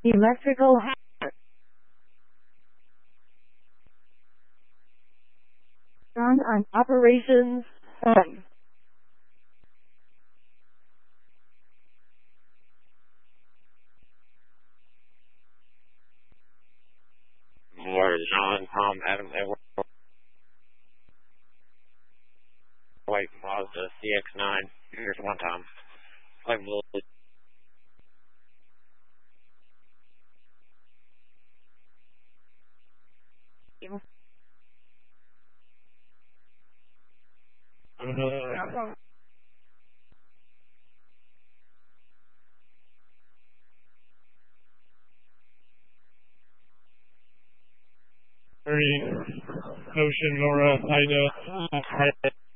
Electrical hazard. On operations on. Lord John, Tom, Adam, Edward, White, Mazda, CX-9. Here's one Tom. Like Ocean, Laura, Ida,